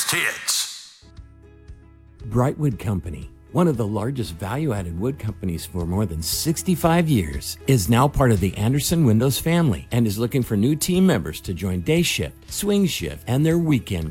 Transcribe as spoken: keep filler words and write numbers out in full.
greatest hits. Brightwood Company, one of the largest value-added wood companies for more than sixty-five years, is now part of the Anderson Windows family and is looking for new team members to join day shift, swing shift, and their weekend